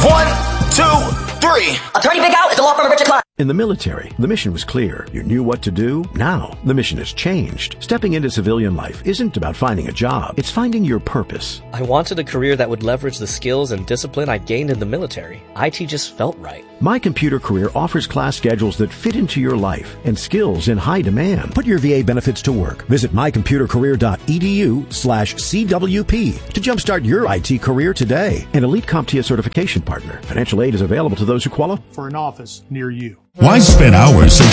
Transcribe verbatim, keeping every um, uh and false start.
One, two, three. Attorney Big Al is the law firm of Richard Klein. In the military, the mission was clear. You knew what to do. Now, the mission has changed. Stepping into civilian life isn't about finding a job. It's finding your purpose. I wanted a career that would leverage the skills and discipline I gained in the military. I T just felt right. My Computer Career offers class schedules that fit into your life and skills in high demand. Put your V A benefits to work. Visit mycomputercareer.edu slash CWP to jumpstart your I T career today. An Elite CompTIA certification partner. Financial aid is available to those who qualify for an office near you. Why spend hours